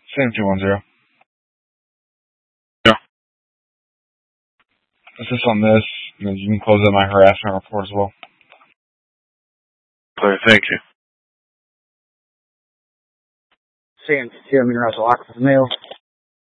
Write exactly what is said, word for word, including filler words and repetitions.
Same two one zero. Yeah. Assist on this, and then you can close out my harassment report as well. Okay, thank you. Sam, Sam, you're out to lock for the mail.